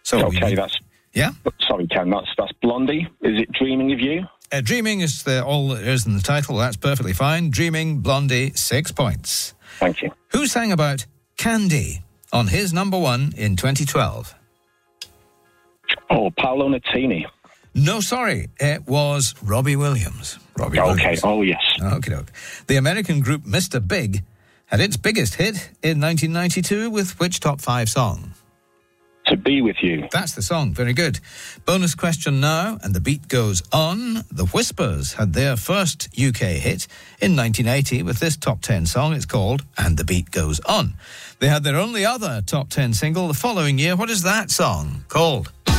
So Okay, yeah. Sorry, Ken, that's Blondie. Is it Dreaming of You? Dreaming is all that is in the title. That's perfectly fine. Dreaming, Blondie, 6 points. Thank you. Who sang about Candy on his number one in 2012? Oh, Paolo Nutini. No, sorry. It was Robbie Williams. Okay, Williams. oh yes. Okie doke. The American group Mr. Big had its biggest hit in 1992 with which top 5 song? To Be With You. That's the song. Very good. Bonus question now, and the beat goes on. The Whispers had their first UK hit in 1980 with this top 10 song. It's called And the Beat Goes On. They had their only other top 10 single the following year. What is that song called?